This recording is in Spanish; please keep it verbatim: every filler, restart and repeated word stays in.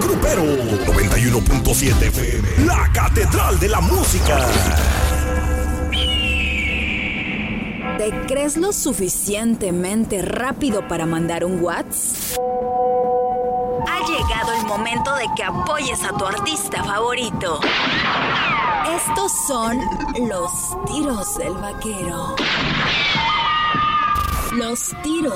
grupero. noventa y uno punto siete F M, la catedral de la música. ¿Te crees lo suficientemente rápido para mandar un WhatsApp? Ha llegado el momento de que apoyes a tu artista favorito. Estos son los tiros del vaquero. Los tiros